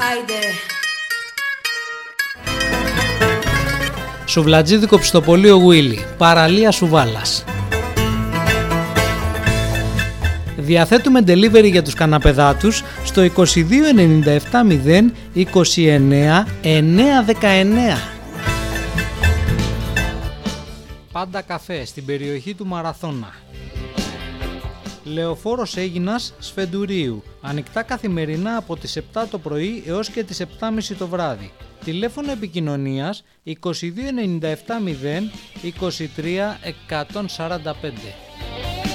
Σουβλατζίδικο Πιστοπωλείο Γουίλι, παραλία Σουβάλας. Διαθέτουμε delivery για τους καναπεδάτους στο 2297 029 919. Πάντα καφέ στην περιοχή του Μαραθώνα. Λεωφόρος Αίγινας Σφεντουρίου. Ανοιχτά καθημερινά από τις 7 το πρωί έως και τις 7.30 το βράδυ. Τηλέφωνο επικοινωνίας 2297 023 145.